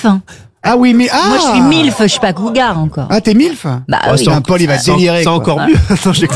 MILF. Ah oui, mais Moi, je suis MILF, je suis pas cougar encore. Ah, t'es MILF? Bah Oh, oui. Paul, il va délirer. C'est quoi. encore mieux. Attends, j'ai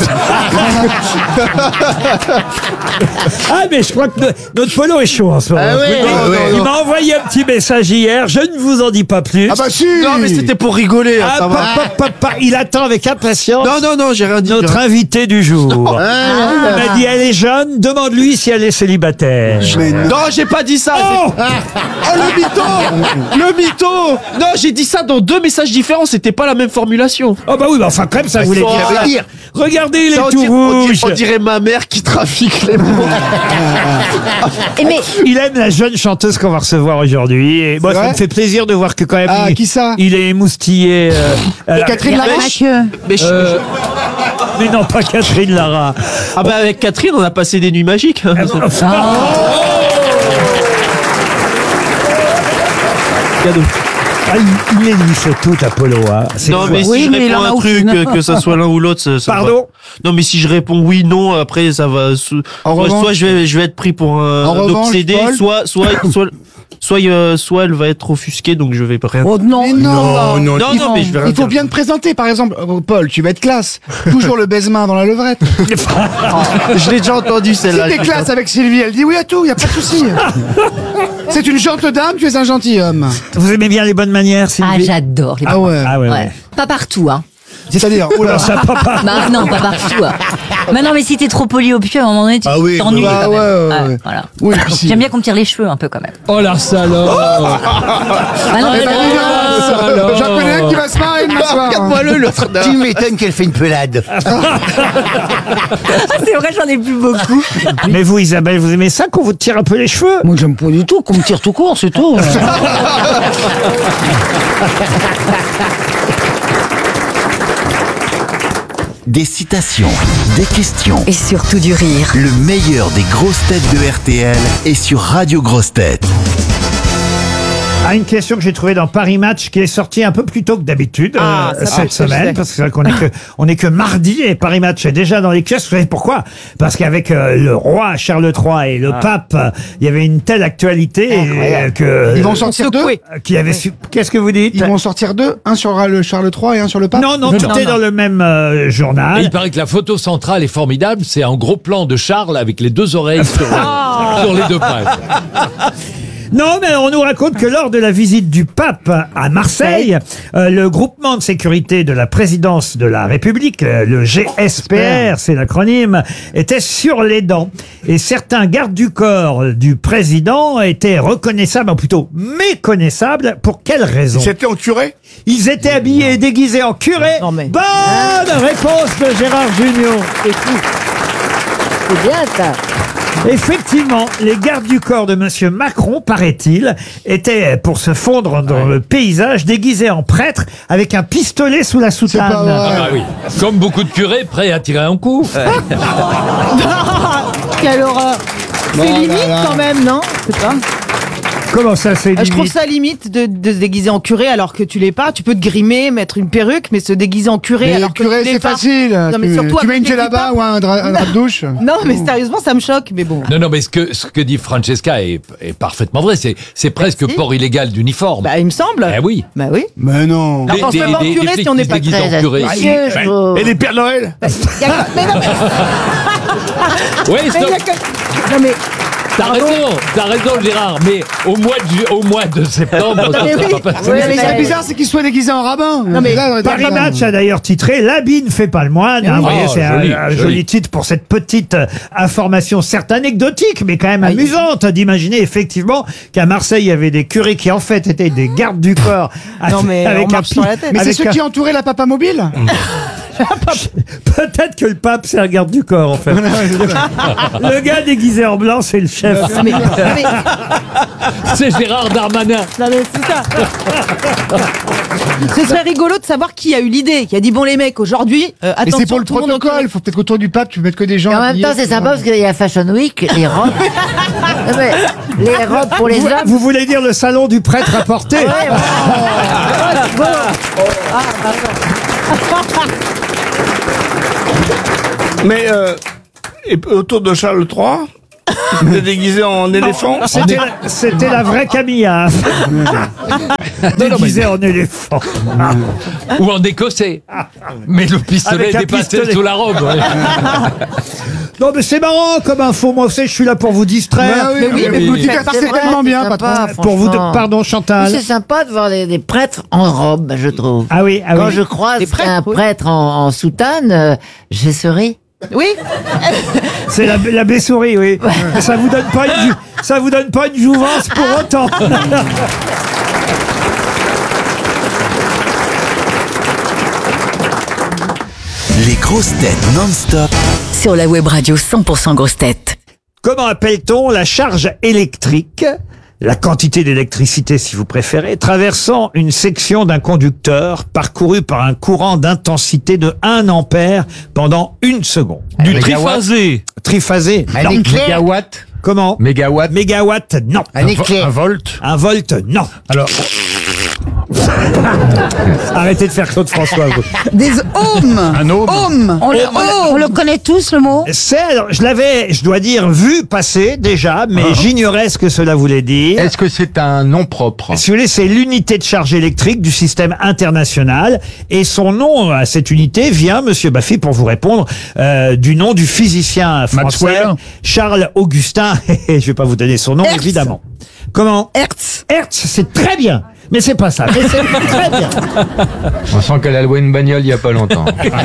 Ah, mais je crois que notre Polo est chaud en ce moment. Ah ouais, Il m'a envoyé un petit message hier, je ne vous en dis pas plus. Ah bah si. Non, mais c'était pour rigoler. Ah, ça va. il attend avec impatience Non, j'ai rien dit. notre invité du jour. Ah, Il m'a dit, elle est jeune, demande-lui si elle est célibataire. Mais non. Non, j'ai pas dit ça. Oh Oh, le mytho. Le mytho. Non, j'ai dit ça dans 2 messages différents. C'était pas la même formulation. Oh bah oui, mais enfin, quand même, ça voulait ça veut dire. Regardez, il Ça, est tout rouge. on dirait ma mère qui trafique les mots. Et mais Il aime la jeune chanteuse qu'on va recevoir aujourd'hui. Et moi, C'est ça vrai me fait plaisir de voir que quand même, Ah, qui ça? il est émoustillé. Catherine il y a Laroche. pas que. Mais, Mais non, pas Catherine Lara. ah bah avec Catherine, on a passé des nuits magiques. Cadeau. Ah, il les lui fait tout, Apollo. Hein. C'est Non, fou. mais Oui, si mais je il en réponds a un truc, aucune. que ça soit l'un ou l'autre, ça Pardon va. Non, mais si je réponds oui, non, après, ça va. En soit revanche- je vais être pris pour un En revanche, obsédé, Paul- soit elle va être offusquée, donc je vais pas rien. Oh non, Mais non. non, mais je vais rien Il faut dire. bien te présenter, par exemple. Paul, tu vas être classe. Toujours le baise-main dans la levrette. Je l'ai déjà entendu Si celle-là. t'es classe avec Sylvie, elle dit oui à tout, y a pas de souci. C'est une gentille dame, tu es un gentilhomme. Vous aimez bien les bonnes manières, Sylvie? Ah, j'adore les Ah ouais. Ah ouais, Ouais. ouais. Pas partout, hein. C'est-à-dire, oula. Ça, papa. Bah non, pas partout. Hein. Mais non, mais si t'es trop poli au pied, à un moment donné, tu Ah oui, t'ennuies bah quand même. ouais. Voilà. Oui, puis si. J'aime bien qu'on me tire les cheveux un peu quand même. Oh la salope. Bah non, Eh mais ben, dis donc, alors. j'en connais un qui va se marrer demain soir. Regarde-moi l'autre. Tu m'étonnes qu'elle fait une pelade. c'est vrai, j'en ai plus beaucoup. Mais vous, Isabelle, vous aimez ça qu'on vous tire un peu les cheveux? Moi, j'aime pas du tout qu'on me tire tout court, c'est tout. Des citations, des questions. Et surtout du rire. Le meilleur des grosses têtes de RTL est sur Radio Grosses Têtes. Ah, une question que j'ai trouvée dans Paris Match qui est sortie un peu plus tôt que d'habitude cette semaine, parce que c'est vrai qu'on est que mardi et Paris Match est déjà dans les kiosques. Vous savez pourquoi? Parce qu'avec le roi Charles III et le pape, il y avait une telle actualité que Ils vont sortir deux. qui avait Qu'est-ce que vous dites? Ils vont sortir deux, un sur le Charles III et un sur le pape. Non, tout est dans le même Et journal. il paraît que la photo centrale est formidable. C'est un gros plan de Charles avec les 2 oreilles sur les 2 princes. Non, mais on nous raconte que lors de la visite du pape à Marseille, le groupement de sécurité de la présidence de la République, le GSPR, c'est l'acronyme, était sur les dents. Et certains gardes du corps du président étaient reconnaissables, ou plutôt méconnaissables. Pour quelle raison? C'était en curé. Ils étaient habillés et déguisés en curé. Non, mais- Bonne réponse de Gérard Junior. C'est bien ça. Effectivement, les gardes du corps de Monsieur Macron, paraît-il, étaient, pour se fondre dans le paysage, déguisés en prêtre avec un pistolet sous la soutane. pas vrai. Ah oui. Comme beaucoup de curés prêts à tirer un coup. Quelle horreur. C'est là limite là. quand même, non? Je sais pas. Comment ça, c'est Je trouve limite? ça limite de se déguiser en curé alors que tu l'es pas. Tu peux te grimer, mettre une perruque, mais se déguiser en curé Mais alors que curé, tu l'es c'est pas. facile. Non, mais surtout tu mets avec une les djellaba kippas. ou un drap de douche. Non, mais sérieusement, ça me choque, mais bon. Non, mais ce que dit Francesca est parfaitement vrai. C'est presque Merci. port illégal d'uniforme. Bah, il me semble. Eh oui. Bah oui. Mais non. Alors, pense même pas en curé flics si on n'est qui se pas déguisent très en curé. astucieux, je trouve. Et les Pères Noël. Mais non, mais... Oui, mais il y a stop. que- Non, mais... T'as raison, Gérard. Mais au mois de septembre, ça Mais sera oui. pas passé. Ouais, Mais mais- ce qui est bizarre, c'est qu'ils soient déguisés en rabbin. Non, mais- Là, Paris là, Match a d'ailleurs titré « L'habit ne fait pas le moine ». Vous voyez, Oh, c'est joli, un joli. joli titre pour cette petite information, certes anecdotique, mais quand même amusante d'imaginer effectivement qu'à Marseille, il y avait des curés qui en fait étaient des gardes du corps. Non, mais on marche sur la tête. Mais c'est avec ceux un- qui entouraient la papa mobile. Peut-être que le pape, c'est un garde du corps, en fait. Le gars déguisé en blanc, c'est le chef. Non, mais... C'est Gérard Darmanin. Non, mais c'est ça. Ce serait rigolo de savoir qui a eu l'idée, qui a dit bon les mecs aujourd'hui, Et attention c'est pour le tout monde en protocole. curé. Faut peut-être qu'autour du pape, tu mettes que des gens. Et en même habillés. temps, c'est sympa parce qu'il y a Fashion Week, les robes. Non, mais les robes pour les hommes. Vous voulez dire le salon du prêtre à porter? Ouais, voilà. Oh, c'est beau. Mais et autour de Charles III, T'es déguisé en éléphant? C'était la vraie Camilla. Déguisée en éléphant. Ou en écossais. Mais le pistolet Avec un dépassait pistolet. sous la robe. Ouais. Non, mais c'est marrant comme info. Moi, vous savez, je suis là pour vous distraire. Mais oui, mais vous C'est divertissez vrai, tellement bien, c'est patron. sympa, Pour vous, franchement. pardon, Oui, Chantal. c'est sympa de voir des prêtres en robe, je trouve. Ah oui, ah Quand oui. je croise Des prêtres, un oui. prêtre en soutane, je souris. Oui. C'est la baie-souris, oui. Ça vous donne pas ça vous donne pas une jouvence pour autant. Les grosses têtes non-stop Sur la web radio 100% grosses têtes. Comment appelle-t-on la charge électrique, la quantité d'électricité si vous préférez, traversant une section d'un conducteur parcouru par un courant d'intensité de 1 ampère pendant 1 seconde? Du triphasé. Triphasé? Un Non. éclair. Mégawatt. Comment? Mégawatt. Mégawatt? Non. Un éclair. volt. Un volt? Non. Alors, Arrêtez de faire Claude François, vous. Des ohms. un ohms. Ohms. On le connaît tous, le mot. C'est, alors, je l'avais, je dois dire, vu passer déjà, mais j'ignorais ce que cela voulait dire. Est-ce que c'est un nom propre? Si vous voulez, c'est l'unité de charge électrique du système international. Et son nom à cette unité vient, monsieur Baffy, pour vous répondre, du nom du physicien français, Maxwell. Charles Augustin. Je vais pas vous donner son nom, Hertz. évidemment. Comment? Hertz. Hertz, c'est très bien. Mais c'est pas ça. Mais c'est très bien. On sent qu'elle a loué une bagnole il y a pas longtemps.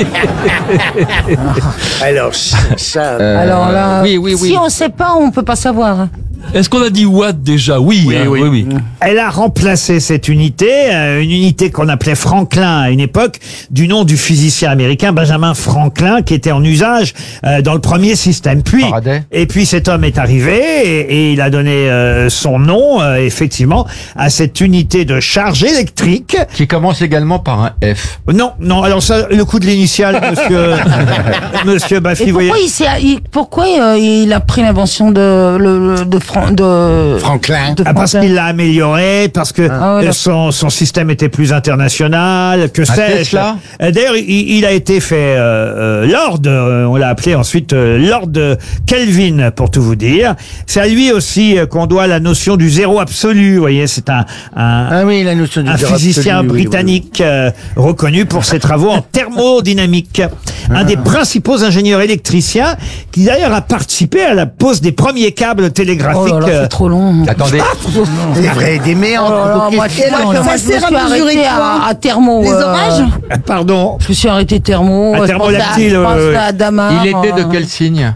Alors, ça. Alors là, oui, oui, oui. si on sait pas, on peut pas savoir. Est-ce qu'on a dit watt déjà? Oui, Oui, hein, oui. oui. Elle a remplacé cette unité, une unité qu'on appelait Franklin à une époque, du nom du physicien américain Benjamin Franklin, qui était en usage dans le premier système. Puis, Faraday. et puis cet homme est arrivé et il a donné son nom, effectivement, à cette unité de charge électrique. Qui commence également par un F. Non, non, alors ça, le coup de l'initiale, monsieur Baffy, Et vous voyez. pourquoi il a pris l'invention de Franklin. Parce qu'il l'a amélioré, parce que Ah ouais, son système était plus international, que sais-je. Tesla. D'ailleurs, il a été fait Lord, on l'a appelé ensuite Lord Kelvin, pour tout vous dire. C'est à lui aussi qu'on doit la notion du zéro absolu. Vous voyez, c'est Ah oui, la notion du un zéro physicien absolu, oui, britannique reconnu pour ses travaux en thermodynamique. Un des principaux ingénieurs électriciens qui d'ailleurs a participé à la pose des premiers câbles télégraphiques. Oh là là, c'est trop long. Attendez. C'est vrai, des méandres. Oh là là, moi, Qu'est-ce non, que- là, moi, je me suis arrêtée à thermo. Les orages Pardon. Je me suis arrêté thermo. À thermolactyle, Je pensais à Dama. Il était de quel signe?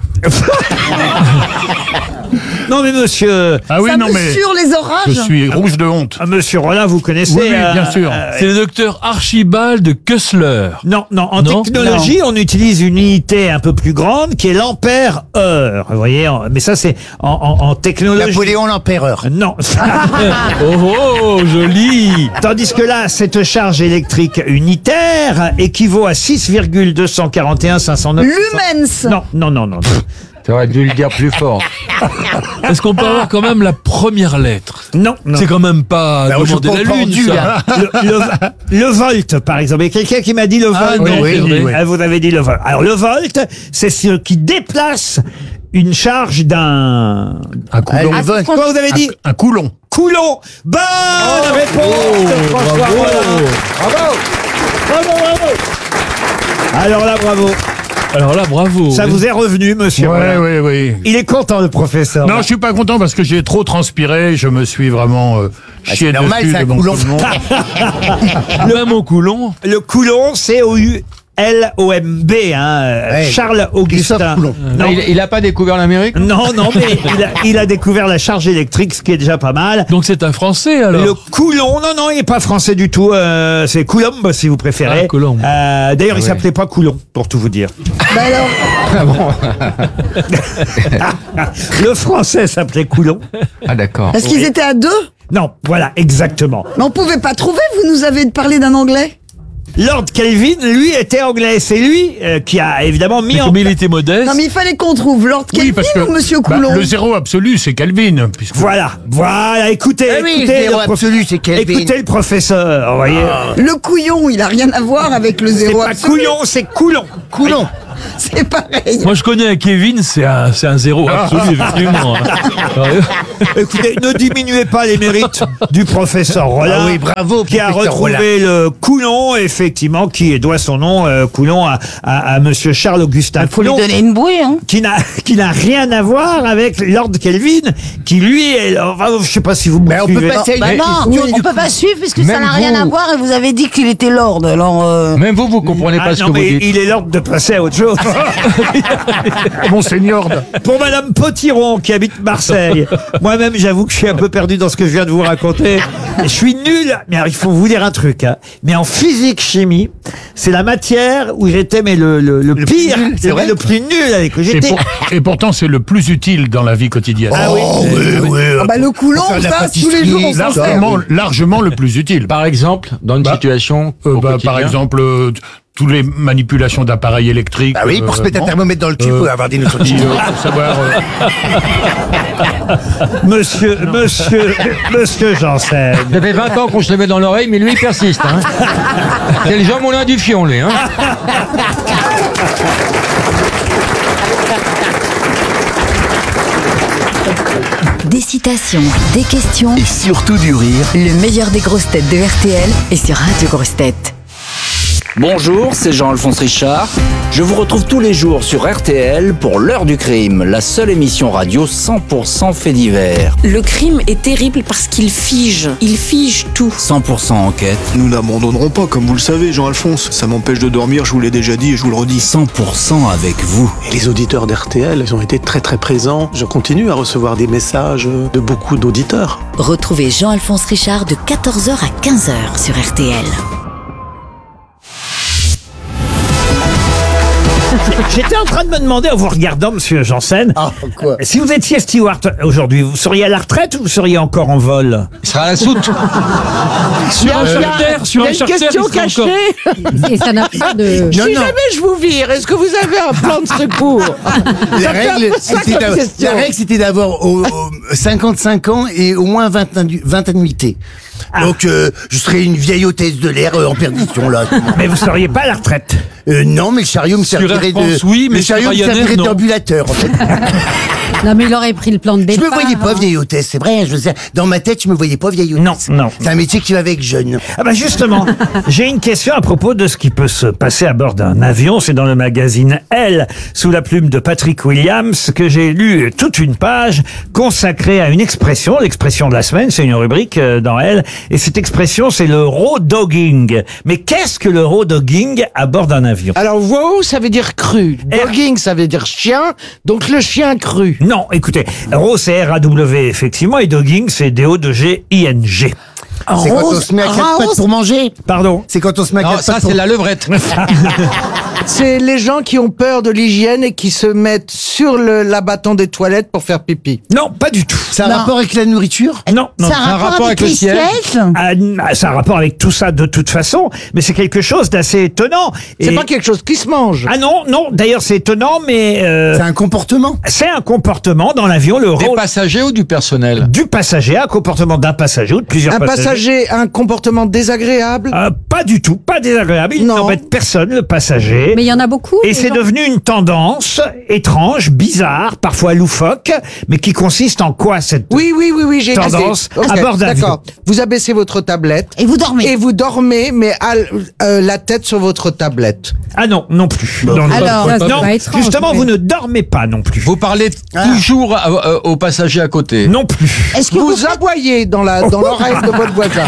Non mais monsieur. Ah oui, Ça non me mais. sur les orages. Je suis rouge de honte. Monsieur Rollin, vous connaissez. Oui, oui, bien sûr. C'est le docteur Archibald de Kessler. Non, non. En Non. technologie, on utilise une unité un peu plus grande qui est l'ampère-heure. Vous voyez, mais ça c'est en technologie. Napoléon l'empereur. Non. Oh, joli. Tandis que là, cette charge électrique unitaire équivaut à 6,241 509. Lumens. Non, non, non, non. T'aurais dû le dire plus fort. Est-ce qu'on peut avoir quand même la première lettre? Non, non. C'est quand même pas Bah, je demander suis la pas lune, pendu, ça. Le volt, par exemple. Il y a quelqu'un qui m'a dit le volt. Ah, non, oui, c'est oui, vrai. oui. Ah, vous avez dit le volt. Alors, le volt, c'est ce qui déplace une charge d'un... Un coulon. Ah, le vol. Quoi vous avez dit? Un coulon. Coulon. Bonne réponse de François Rollin. Bravo, bravo. Alors là, bravo. Alors là, bravo. Ça vous est revenu, monsieur Rollin. Oui, oui. Il est content, le professeur. Non, je suis pas content parce que j'ai trop transpiré. Je me suis vraiment chié c'est normal, dessus c'est un devant coulon. tout le monde. Même au Coulon. Le Coulon, c'est Coulomb, hein, Ouais. Charles Augustin. Christophe Coulomb. Non, Il a pas découvert l'Amérique? non, non, mais il a découvert la charge électrique, ce qui est déjà pas mal. Donc c'est un Français alors. Le Coulomb, non, non, il n'est pas français du tout. C'est Coulomb, si vous préférez. Ah, Coulomb. D'ailleurs, il s'appelait pas Coulomb, pour tout vous dire. Bah alors, Le français s'appelait Coulomb. Ah d'accord. est-ce qu'ils étaient à deux? Non, voilà, exactement. Mais on pouvait pas trouver, vous nous avez parlé d'un anglais. Lord Kelvin, lui, était anglais. C'est lui qui a évidemment mis Mais en comme il était modeste. Non mais il fallait qu'on trouve Lord Kelvin ou Monsieur Coulomb. le zéro absolu, c'est Kelvin. Puisque... Voilà, écoutez, Ah oui, écoutez, zéro le absolu, c'est Kelvin. écoutez le professeur, vous voyez. Le couillon, il a rien à voir avec le C'est zéro pas absolu. couillon, c'est Coulomb. Coulon. C'est pareil. Moi, je connais un Kevin, c'est un zéro absolu, effectivement. Écoutez, ne diminuez pas les mérites du professeur Rollin. Ah oui, bravo, qui a professeur retrouvé le Coulon, effectivement, qui doit son nom, Coulon, à monsieur Charles-Augustin Il faut lui Coulon. donner une bouée, hein. Qui n'a rien à voir avec Lord Kelvin, qui lui est, enfin, je sais pas si vous me Mais on peut suivez. passer à une Bah non, question. on peut pas suivre puisque ça Même n'a rien vous. à voir et vous avez dit qu'il était lord. Alors, Même vous comprenez pas Ah ce non, que vous mais dites. il est l'ordre de passer à autre chose. Monseigneur. Pour Madame Potiron, qui habite Marseille. Moi-même, j'avoue que je suis un peu perdu dans ce que je viens de vous raconter. Je suis nul. Mais alors, il faut vous dire un truc, hein. Mais en physique-chimie, c'est la matière où j'étais, mais le pire, nul, c'est vrai le plus nul avec que Et, j'étais. et pourtant, c'est le plus utile dans la vie quotidienne. Ah oui. Ah bah le Coulon, Pour faire de la ça, tous les jours, on s'en sert. Largement le plus utile. Par exemple, dans une Bah, situation au Par quotidien. exemple, toutes les manipulations d'appareils électriques. Ah oui, pour se mettre un bon. thermomètre dans le cul, il faut avoir des notions de Puis, chimie. faut savoir. Monsieur Janssen. Ça fait 20 ans qu'on se le met dans l'oreille, mais lui, il persiste. Hein. C'est le Jean Moulin du Fion, lui. Hein. Des citations, des questions, Et surtout du rire. le meilleur des grosses têtes de RTL est sur Radio Grosses Têtes. Bonjour, c'est Jean-Alphonse Richard. Je vous retrouve tous les jours sur RTL pour l'heure du crime, la seule émission radio 100% fait divers. Le crime est terrible parce qu'il fige tout. 100% enquête, Nous n'abandonnerons pas, comme vous le savez, Jean-Alphonse. Ça m'empêche de dormir, je vous l'ai déjà dit et je vous le redis. 100% avec vous. Et les auditeurs d'RTL, ils ont été très très présents. Je continue à recevoir des messages de beaucoup d'auditeurs. Retrouvez Jean-Alphonse Richard de 14h à 15h sur RTL. J'étais en train de me demander, en vous regardant, monsieur Janssen, quoi si vous étiez steward aujourd'hui, vous seriez à la retraite ou vous seriez encore en vol? Il sera à la soute. Sur un charter, Il y a une question cachée. et ça n'a pas de. Non, Si non. jamais je vous vire, est-ce que vous avez un plan de secours? La règle, c'était d'avoir 55 ans et au moins 20 annuités. Donc, je serais une vieille hôtesse de l'air en perdition, là. Mais vous seriez pas à la retraite. Non, mais le chariot me Sur servirait Air France, de... oui, mais le chariot sur me Ryanair, servirait non. d'ambulateur, en fait. Non, mais il aurait pris le plan de Je départ. me voyais pas vieille hôtesse, c'est vrai. Dans ma tête, je me voyais pas vieille hôtesse. Non. C'est un métier qui va avec jeune. Ah bah justement, j'ai une question à propos de ce qui peut se passer à bord d'un avion. C'est dans le magazine Elle, sous la plume de Patrick Williams, que j'ai lu toute une page consacrée à une expression, l'expression de la semaine. C'est une rubrique dans Elle, et cette expression, c'est le raw dogging. Mais qu'est-ce que le raw dogging à bord d'un avion? Alors, wow, ça veut dire cru. Dogging, ça veut dire chien. Donc, le chien cru. Non, écoutez, raw c'est R-A-W effectivement, et dogging c'est D-O-G-I-N-G. C'est quand on se met à quatre pattes pour manger. Pardon. C'est quand on se met à Non, quatre ça, pattes c'est pour... la levrette. C'est les gens qui ont peur de l'hygiène et qui se mettent sur l'abattant des toilettes pour faire pipi. Non, pas du tout. Ça a un rapport avec la nourriture? Non, non. Ça a un rapport avec le siège. Ça a un rapport avec tout ça de toute façon, mais c'est quelque chose d'assez étonnant. C'est pas quelque chose qui se mange. Ah non, non, d'ailleurs c'est étonnant, mais... C'est un comportement? C'est un comportement dans l'avion, le Des rôle passagers ou du personnel? du passager, un comportement d'un passager ou de plusieurs Un passagers. passager a un comportement désagréable. Pas du tout, pas désagréable, il Non. n'embête personne, le passager. Mais il y en a beaucoup. Et les c'est gens. devenu une tendance étrange, bizarre, parfois loufoque, mais qui consiste en quoi cette Oui, j'ai tendance Ok, à bord d'avion? D'accord. Vous abaissez votre tablette. Et vous dormez. Et vous dormez, mais la tête sur votre tablette. Ah non, non plus. Non, Alors, ça, c'est non, pas étrange, justement, mais- vous ne dormez pas non plus. Vous parlez toujours aux passagers à côté. Non plus. Est-ce que Vous aboyez dans l'oreille de votre voisin.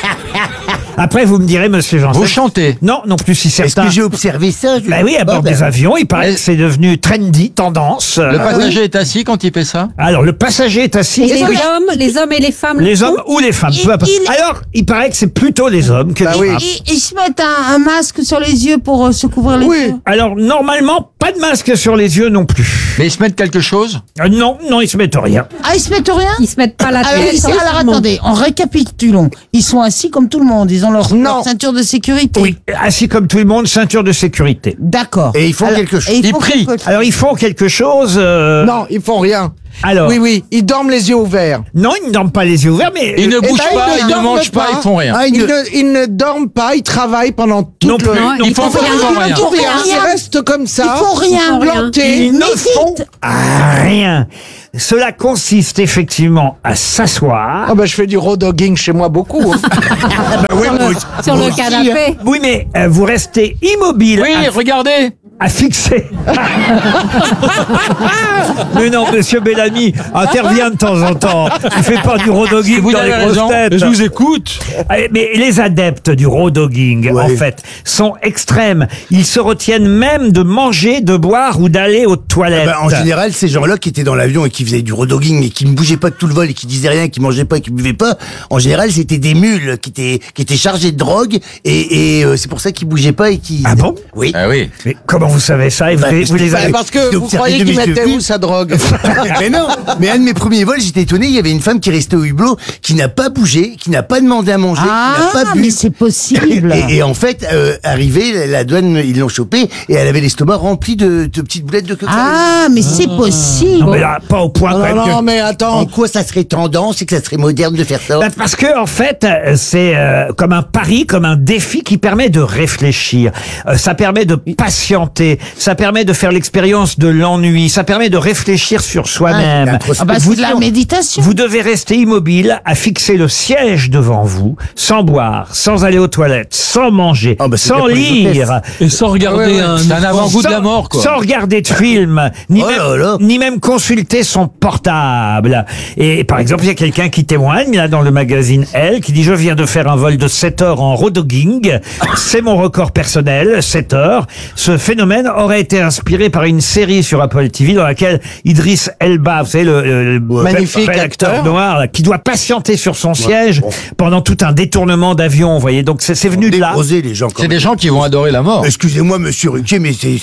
Après, vous me direz, monsieur Janssen. Vous chantez. Non, non plus si Est-ce certains. que j'ai observé ça? Bah oui, à bord des avions, il paraît que c'est devenu trendy, tendance. Le passager est assis quand il fait ça? Alors, le passager est assis. Et les hommes et les femmes. Les hommes ou les femmes. peu importe. Alors, il paraît que c'est plutôt les hommes que les femmes. Ils se mettent un masque sur les yeux pour se couvrir les yeux. Alors, normalement, pas de masque sur les yeux non plus. Mais ils se mettent quelque chose? Non, ils se mettent rien. Ah, ils se mettent rien? Ils se mettent pas la Alors, tête. alors attendez, en récapitulons. Ils sont assis comme tout le monde. Ils ont leur ceinture de sécurité. Oui, assis comme tout le monde, ceinture de sécurité. D'accord. Et ils font quelque chose. et ils font quelque chose. Alors, ils font quelque chose. Non, ils font rien. Alors. Oui, ils dorment les yeux ouverts. Non, ils ne dorment pas les yeux ouverts, mais... Ils ne bougent pas, ils ne dorment mangent pas, ils font rien. Ah, ils ne dorment pas, ils travaillent pendant toute Non plus, non, ils font absolument rien. Ils restent comme ça. Ils font rien. Plantés. Ils ne font rien. Cela consiste effectivement à s'asseoir. Ah bah je fais du road dogging chez moi beaucoup. Sur le canapé. Oui, mais vous restez immobile. Oui, regardez. À fixer. Mais non, monsieur Bellamy intervient de temps en temps. Il fait pas du road dogging Vous dans les avez grosses raison. têtes. Je vous écoute. Mais les adeptes du road dogging, en fait, sont extrêmes. Ils se retiennent même de manger, de boire ou d'aller aux toilettes. En général, ces gens-là qui étaient dans l'avion et qui faisaient du road dogging et qui ne bougeaient pas de tout le vol et qui disaient rien, qui mangeaient pas, qui buvaient pas, en général, c'était des mules qui étaient chargées de drogue et c'est pour ça qu'ils bougeaient pas et qui... Ah bon? Oui. Ah oui. Mais comment vous savez ça? Et vous les avez... Parce que vous croyez qu'il mettait où sa drogue? Mais non, mais un de mes premiers vols, j'étais étonné, il y avait une femme qui restait au hublot, qui n'a pas bougé, qui n'a pas demandé à manger, qui n'a pas bu. Mais c'est possible. Et en fait, arrivée, la douane, ils l'ont chopée et elle avait l'estomac rempli de petites boulettes de cocaïne. Ah, mais c'est possible. Non, mais là, pas au point quand même que... Non mais attends. En quoi ça serait tendance et que ça serait moderne de faire ça? Bah, parce que en fait, c'est comme un pari, comme un défi qui permet de réfléchir. Ça permet de patienter. Ça permet de faire l'expérience de l'ennui. Ça permet de réfléchir sur soi-même. C'est de la méditation. Vous devez rester immobile, à fixer le siège devant vous, sans boire, sans aller aux toilettes, sans manger, sans lire. Et sans regarder C'est un avant-goût de la mort, quoi. Sans regarder de film, ni même consulter son portable. Et par exemple, il y a quelqu'un qui témoigne, là, dans le magazine Elle, qui dit « Je viens de faire un vol de 7 heures en road dogging. C'est mon record personnel, 7 heures. Ce phénomène aurait été inspiré par une série sur Apple TV dans laquelle Idriss Elba, vous savez, le magnifique bel acteur noir, là, qui doit patienter sur son siège pendant tout un détournement d'avion, vous voyez. Donc c'est venu de là. Les gens, C'est des gens qui vont adorer la mort. Excusez-moi, monsieur Ruquier, mais c'est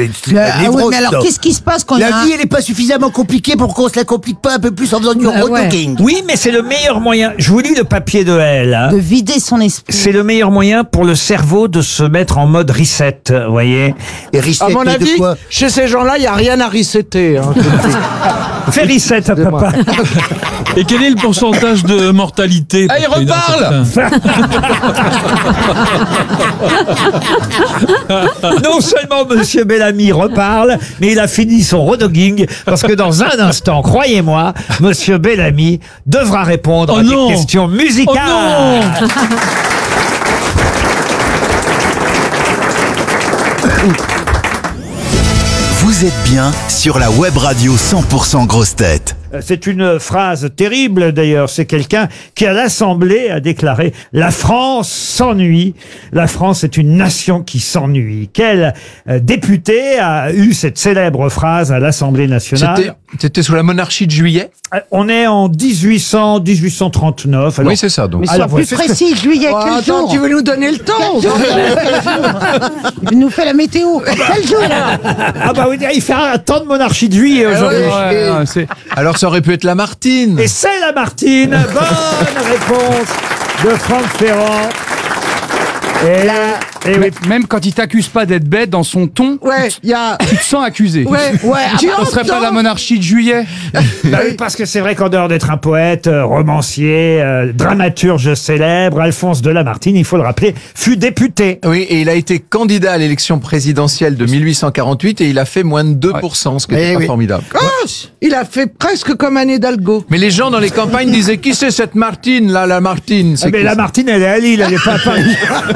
mais alors, qu'est-ce qui se passe quand la vie, elle est pas suffisamment compliquée pour qu'on se la complique pas un peu plus en faisant du road dogging. Oui, mais c'est le meilleur moyen. Je vous lis le papier de Elle. Hein. de vider son esprit. C'est le meilleur moyen pour le cerveau de se mettre en mode reset, vous voyez. Et reset À mon de avis, quoi? chez ces gens-là, il n'y a rien à resetter. Hein. Fais reset à papa. Et quel est le pourcentage de mortalité? Ah, il reparle. Non seulement monsieur Bellamy reparle, mais il a fini son road dogging, parce que dans un instant, croyez-moi, monsieur Bellamy devra répondre à des questions musicales. Vous êtes bien sur la web radio 100% Grosses Têtes. C'est une phrase terrible d'ailleurs. C'est quelqu'un qui à l'Assemblée a déclaré « La France s'ennuie. La France est une nation qui s'ennuie ». Quel député a eu cette célèbre phrase à l'Assemblée nationale? C'était sous la monarchie de Juillet? On est en 1839. Alors, oui, c'est ça. Donc. Mais sois plus précis, juillet, quel attends, jour? tu veux nous donner le temps? Il nous fait la météo. Quel jour? Ah bah oui, il fait un temps de monarchie de juillet aujourd'hui. Alors ça aurait pu être la Martine. Et c'est la Martine. Bonne réponse de Franck Ferrand. Et là, Même quand il t'accuse pas d'être bête, dans son ton, tu te sens accusé. Ça serait pas la monarchie de Juillet? Bah oui, parce que c'est vrai qu'en dehors d'être un poète, romancier, dramaturge célèbre, Alphonse de Lamartine, il faut le rappeler, fut député. Oui, et il a été candidat à l'élection présidentielle de 1848 et il a fait moins de 2%, ce qui est pas formidable. Il a fait presque comme Anne Hidalgo. Mais les gens dans les campagnes disaient, qui c'est cette Martine, là, la Martine? Mais la Martine, elle est à Lille, elle est pas à Paris.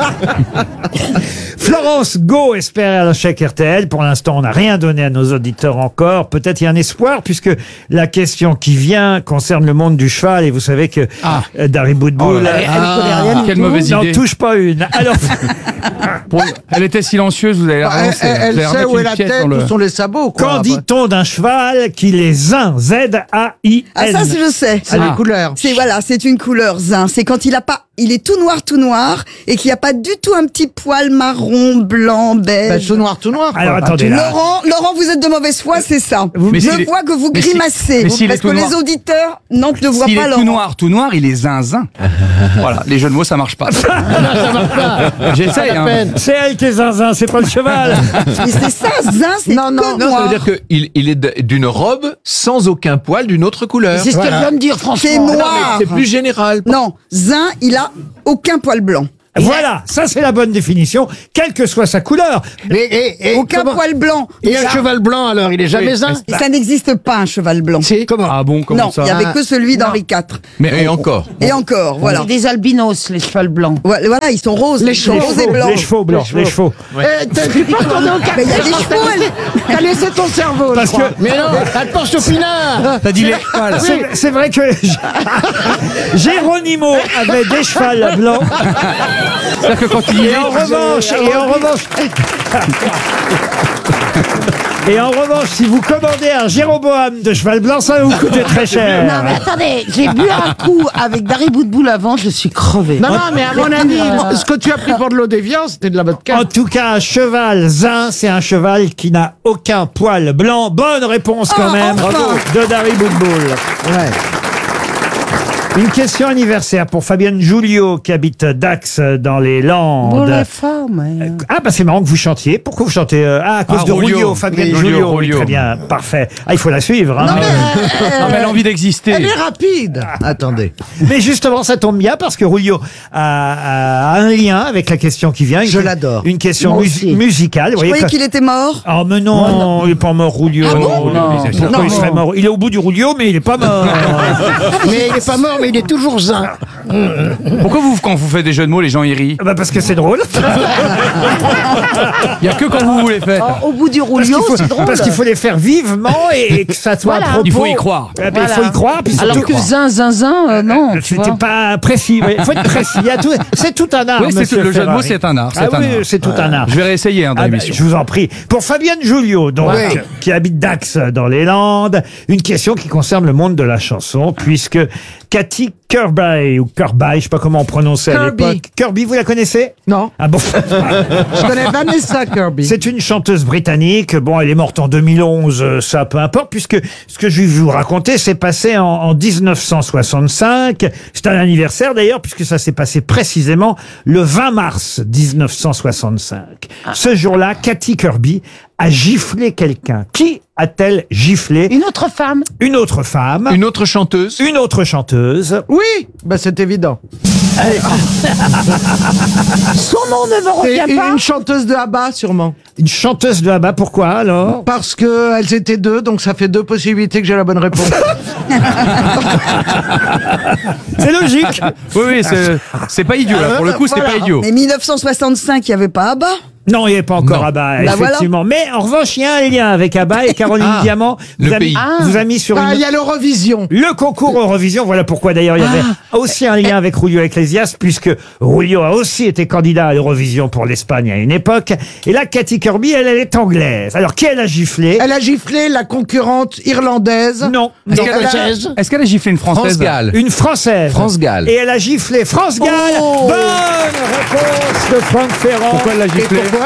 Florence Gau espère un chèque RTL. Pour l'instant, on n'a rien donné à nos auditeurs encore. Peut-être il y a un espoir, puisque la question qui vient concerne le monde du cheval. Et vous savez que Dari Boudboul, quelle mauvaise idée. n'en touche pas une. Alors, elle était silencieuse, vous avez raison. Elle sait où est la tête, où sont les sabots. Quoi. Qu'en dit-on d'un cheval qui est zin? Z-A-I-N. Ah, ça, je sais. C'est les couleurs. C'est une couleur zin. C'est quand il est tout noir, et qu'il n'y a pas du tout un petit poil marron, blanc, beige. Tout noir. Alors attendez là. Laurent, vous êtes de mauvaise foi, c'est ça. Je vois que vous grimacez. Parce que les auditeurs ne voient pas Laurent. Tout noir, il est zinzin. Voilà, les jeux de mots, ça marche pas. Ça marche pas. J'essaye. C'est elle qui est zinzin, c'est pas le cheval. Mais c'est ça, zin, c'est Non, ça noir. veut dire qu'il est d'une robe sans aucun poil d'une autre couleur. C'est ce qu'elle vient de dire, franchement. C'est noir. C'est plus général. Non, zin, il a aucun poil blanc. Voilà, ça c'est la bonne définition, quelle que soit sa couleur. Aucun poil blanc. Et un cheval blanc alors, il est jamais zin. Et ça n'existe pas un cheval blanc. Comment? Ah bon, comment Non, ça il n'y avait que celui d'Henri IV. Mais et encore. Et encore, voilà. C'est des albinos, les chevals blancs. Voilà, ils sont roses. Ils sont roses et blancs. Les chevaux blancs, les chevaux. Tu peux retourner au Mais il y a des chevaux. T'as laissé ton cerveau, Parce que Mais non, elle pense au pinard. T'as dit les c'est vrai que Géronimo avait des chevals blancs. C'est-à-dire que quand il Et en revanche, si vous commandez un Jéroboam de cheval blanc, ça va vous coûter très cher. Non, mais attendez, j'ai bu un coup avec Dari Boudboul avant, je suis crevé. Non, mais à mon avis, ce que tu as pris pour de l'eau d'évian, c'était de la vodka. En tout cas, un cheval zin, c'est un cheval qui n'a aucun poil blanc. Bonne réponse quand même de Dari Boudboul. Une question anniversaire pour Fabienne Julio qui habite Dax dans les Landes. Bon, les femmes. Ah bah c'est marrant que vous chantiez. Pourquoi vous chantez à cause de Rulio, Fabienne Julio. Oui, très bien, parfait. Ah, il faut la suivre. Hein. Non, mais elle a envie d'exister. Elle est rapide. Attendez. Mais justement, ça tombe bien parce que Rulio a un lien avec la question qui vient. Je l'adore. Une question Moi aussi. musicale. Je croyais qu'il était mort. Oh mais non, il est pas mort Rulio. Pourquoi il serait mort? Il est au bout du Rulio, mais il est pas mort. Mais il est pas mort, mais il est toujours zin. Pourquoi quand vous faites des jeux de mots, les gens y rient? Bah parce que c'est drôle. Il y a que quand vous les faites. Au bout du rouleau, c'est drôle. Parce qu'il faut les faire vivement et que ça soit à propos. Il faut y croire. Il faut y croire. Puis Alors surtout- que zin, non. tu C'était vois. pas précis. Il faut être précis. Il y a tout- C'est tout un art. Oui, c'est monsieur le jeu de mots, Ferrari. c'est un art. Ah oui, c'est tout un art. Je vais réessayer dans Ah bah, l'émission. je vous en prie. Pour Fabienne Julio, donc, qui habite Dax dans les Landes, une question qui concerne le monde de la chanson, puisque Cathy Kirby, ou Kirby, je sais pas comment on prononçait à Kirby. l'époque. Kirby, vous la connaissez? Non. Ah bon? Je connais Vanessa Kirby. C'est une chanteuse britannique. Bon, elle est morte en 2011, ça peu importe, puisque ce que je vais vous raconter s'est passé en 1965. C'est un anniversaire d'ailleurs, puisque ça s'est passé précisément le 20 mars 1965. Ce jour-là, Cathy Kirby a giflé quelqu'un. Qui a-t-elle giflé? Une autre femme. Une autre femme. Une autre chanteuse. Une autre chanteuse. Oui, bah c'est évident. Son nom ne me C'est revient pas. une chanteuse de ABBA, sûrement. Une chanteuse de ABBA, pourquoi alors? Parce que elles étaient deux, donc ça fait deux possibilités que j'ai la bonne réponse. C'est logique. Oui, c'est pas idiot. Là. Pour le coup, c'est pas idiot. Mais 1965, il n'y avait pas ABBA. Non, il n'y avait pas encore Non. ABBA, Bah effectivement. Mais en revanche, il y a un lien avec ABBA et Caroline Diamant le vous a mis- pays. vous a mis sur Ah, une... il y a l'Eurovision. Le concours Eurovision, voilà pourquoi d'ailleurs il y avait aussi un lien avec Julio Iglesias, puisque Julio a aussi été candidat à l'Eurovision pour l'Espagne à une époque. Et là, Cathy Kirby, elle est anglaise. Alors, qui elle a giflé? Elle a giflé la concurrente irlandaise. Non. Est-ce Non. qu'elle a giflé une Française? France Gall. Une Française. France Gall. Et elle a giflé France Gall. Oh. Bonne réponse de Franck Ferrand. Pourquoi elle l'a Et giflé? pourquoi?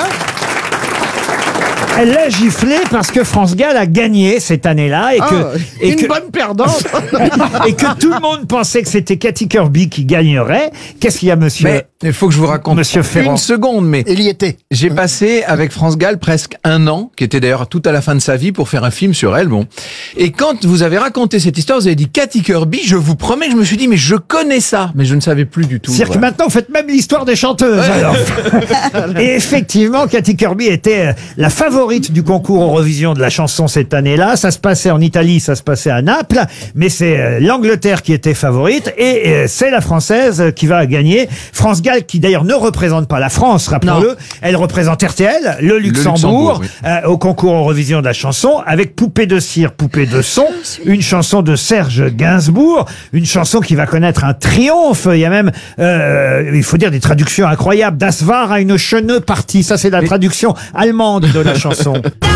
Elle l'a giflé parce que France Gall a gagné cette année-là et que, Une bonne perdante. et que tout le monde pensait que c'était Cathy Kirby qui gagnerait. Qu'est-ce qu'il y a, monsieur? Mais il faut que je vous raconte Monsieur Ferrand. une seconde, mais Il y était. j'ai passé avec France Gall presque un an, qui était d'ailleurs tout à la fin de sa vie, pour faire un film sur elle. Bon, et quand vous avez raconté cette histoire, vous avez dit Cathy Kirby. Je vous promets que je me suis dit, mais je connais ça, mais je ne savais plus du tout. C'est-à-dire que Voilà. maintenant, vous faites même l'histoire des chanteuses, alors. Et effectivement, Cathy Kirby était la favorite du concours Eurovision de la chanson cette année-là. Ça se passait en Italie, ça se passait à Naples, mais c'est l'Angleterre qui était favorite et c'est la Française qui va gagner. France Gall, qui d'ailleurs ne représente pas la France, rappelons-le. Elle représente RTL, le Luxembourg, Luxembourg, au concours Eurovision de la chanson, avec Poupée de cire, Poupée de son, une chanson de Serge Gainsbourg, une chanson qui va connaître un triomphe. Il y a même, il faut dire, des traductions incroyables. Das war eine schöne Partie. Ça, c'est la traduction allemande de la chanson.